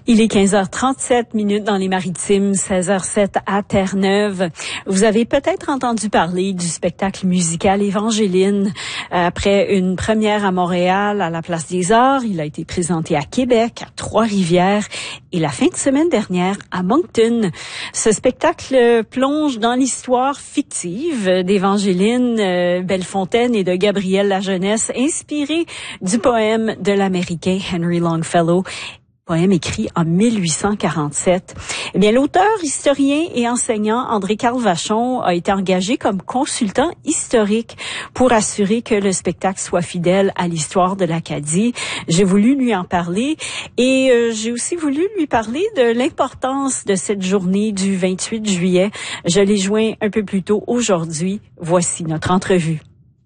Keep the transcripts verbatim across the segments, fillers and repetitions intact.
Il est quinze heures trente-sept minutes dans les Maritimes, seize heures sept à Terre-Neuve. Vous avez peut-être entendu parler du spectacle musical Évangeline. Après une première à Montréal, à la Place des Arts, il a été présenté à Québec, à Trois-Rivières et la fin de semaine dernière à Moncton. Ce spectacle plonge dans l'histoire fictive d'Évangeline euh, Bellefontaine et de Gabrielle Lajeunesse, inspiré du poème de l'Américain Henry Longfellow. Poème écrit en mille huit cent quarante-sept. Eh bien, l'auteur, historien et enseignant André-Carl Vachon a été engagé comme consultant historique pour assurer que le spectacle soit fidèle à l'histoire de l'Acadie. J'ai voulu lui en parler et euh, j'ai aussi voulu lui parler de l'importance de cette journée du vingt-huit juillet. Je l'ai joint un peu plus tôt aujourd'hui. Voici notre entrevue.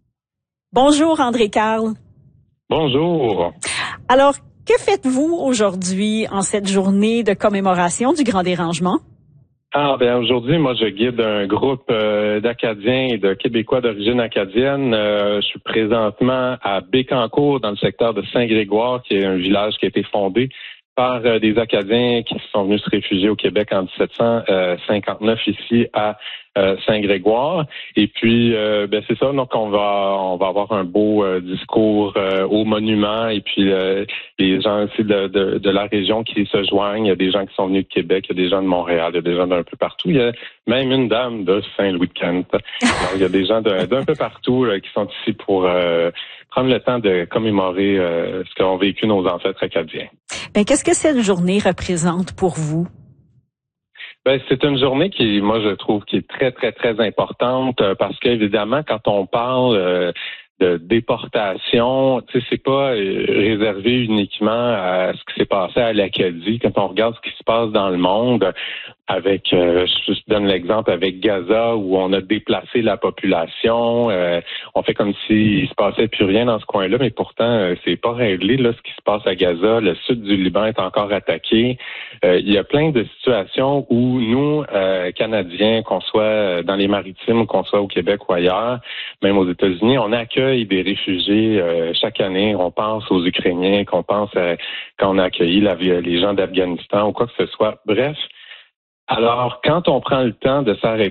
Bonjour André-Carl. Bonjour. Alors, que faites-vous aujourd'hui en cette journée de commémoration du Grand Dérangement? Ah ben aujourd'hui, moi je guide un groupe euh, d'Acadiens et de Québécois d'origine acadienne. Euh, je suis présentement à Bécancour, dans le secteur de Saint-Grégoire, qui est un village qui a été fondé par euh, des Acadiens qui sont venus se réfugier au Québec en dix-sept cent cinquante-neuf ici à euh, Saint-Grégoire. Et puis, euh, ben c'est ça. Donc, on va on va avoir un beau euh, discours euh, au monument. Et puis, euh, les gens aussi de, de, de la région qui se joignent. Il y a des gens qui sont venus de Québec, il y a des gens de Montréal, il y a des gens d'un peu partout. Il y a même une dame de Saint-Louis-de-Kent. Alors, il y a des gens de, d'un peu partout là, qui sont ici pour euh, prendre le temps de commémorer euh, ce qu'ont vécu nos ancêtres acadiens. Ben, qu'est-ce que cette journée représente pour vous? Ben, c'est une journée qui, moi, je trouve qui est très, très, très importante euh, parce qu'évidemment, quand on parle euh, de déportation, tu sais, c'est pas euh, réservé uniquement à ce qui s'est passé à l'Acadie. Quand on regarde ce qui se passe dans le monde, avec, euh, je donne l'exemple avec Gaza où on a déplacé la population, euh, on fait comme s'il se passait plus rien dans ce coin-là, mais pourtant euh, c'est pas réglé là ce qui se passe à Gaza. Le sud du Liban est encore attaqué. Euh, il y a plein de situations où nous, euh, Canadiens, qu'on soit dans les Maritimes, qu'on soit au Québec ou ailleurs, même aux États-Unis, on accueille des réfugiés euh, chaque année. On pense aux Ukrainiens, qu'on pense à, quand on a accueilli la, les gens d'Afghanistan ou quoi que ce soit. Bref. Alors, quand on prend le temps de s'arrêter